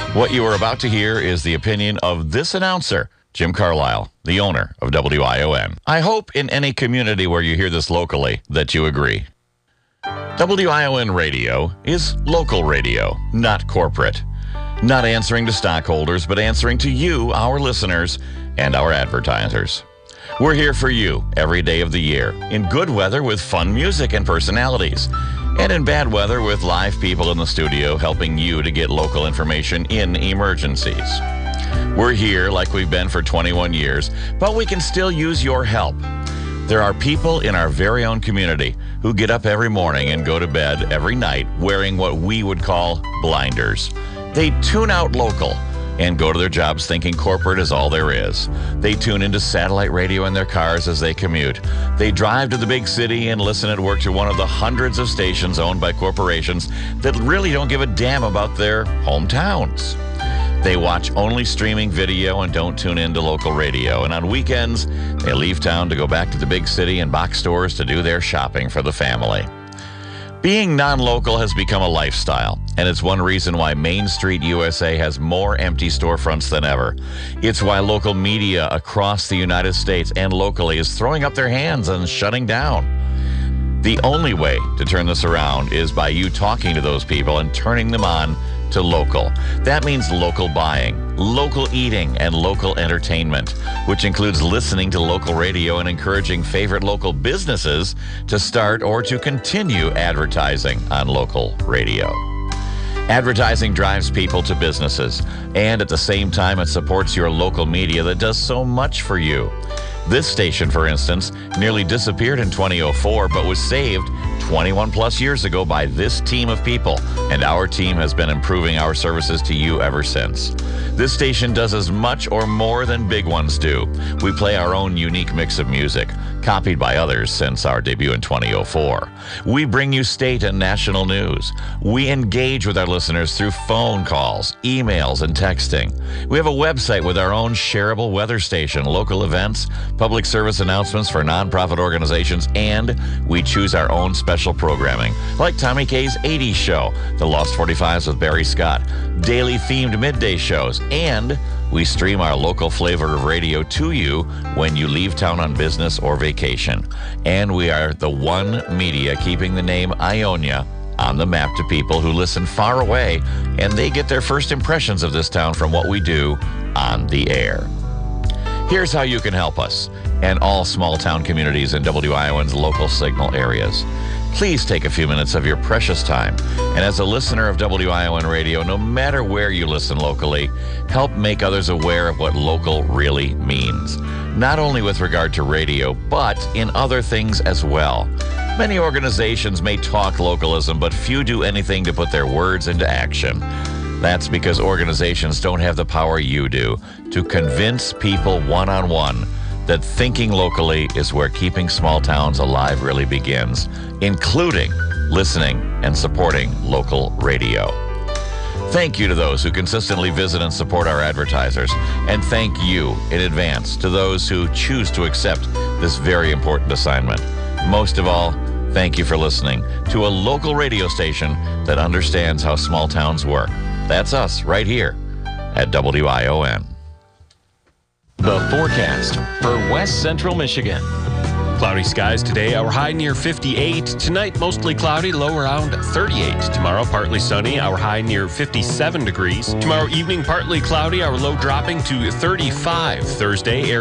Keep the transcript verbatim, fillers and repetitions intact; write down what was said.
What you are about to hear is the opinion of this announcer, Jim Carlisle, the owner of W I O N. I hope in any community where you hear this locally that you agree. W I O N radio is local radio, not corporate. Not answering to stockholders, but answering to you, our listeners, and our advertisers. We're here for you every day of the year, in good weather with fun music and personalities, and in bad weather with live people in the studio helping you to get local information in emergencies. We're here like we've been for twenty-one years, but we can still use your help. There are people in our very own community who get up every morning and go to bed every night wearing what we would call blinders. They tune out local and go to their jobs thinking corporate is all there is. They tune into satellite radio in their cars as they commute. They drive to the big city and listen at work to one of the hundreds of stations owned by corporations that really don't give a damn about their hometowns. They watch only streaming video and don't tune into local radio. And on weekends, they leave town to go back to the big city and box stores to do their shopping for the family. Being non-local has become a lifestyle, and it's one reason why Main Street U S A has more empty storefronts than ever. It's why local media across the United States and locally is throwing up their hands and shutting down. The only way to turn this around is by you talking to those people and turning them on to local. That means local buying, local eating, and local entertainment, which includes listening to local radio and encouraging favorite local businesses to start or to continue advertising on local radio. Advertising drives people to businesses, and at the same time, it supports your local media that does so much for you. This station, for instance, nearly disappeared in twenty oh four, but was saved twenty-one plus years ago by this team of people, and our team has been improving our services to you ever since. This station does as much or more than big ones do. We play our own unique mix of music, copied by others since our debut in twenty oh four. We bring you state and national news. We engage with our listeners through phone calls, emails, and texting. We have a website with our own shareable weather station, local events, public service announcements for nonprofit organizations, and we choose our own special programming, like Tommy K's eighties show, The Lost forty-fives with Barry Scott, daily themed midday shows, and we stream our local flavor of radio to you when you leave town on business or vacation. And we are the one media keeping the name Ionia on the map to people who listen far away, and they get their first impressions of this town from what we do on the air. Here's how you can help us and all small town communities in W I O N's local signal areas. Please take a few minutes of your precious time, and as a listener of W I O N Radio, no matter where you listen locally, help make others aware of what local really means, not only with regard to radio, but in other things as well. Many organizations may talk localism, but few do anything to put their words into action. That's because organizations don't have the power you do to convince people one-on-one that thinking locally is where keeping small towns alive really begins, including listening and supporting local radio. Thank you to those who consistently visit and support our advertisers, and thank you in advance to those who choose to accept this very important assignment. Most of all, thank you for listening to a local radio station that understands how small towns work. That's us right here at W I O N. The forecast for West Central Michigan. Cloudy skies today, our high near fifty-eight. Tonight, mostly cloudy, low around thirty-eight. Tomorrow, partly sunny, our high near fifty-seven degrees. Tomorrow evening, partly cloudy, our low dropping to thirty-five. Thursday,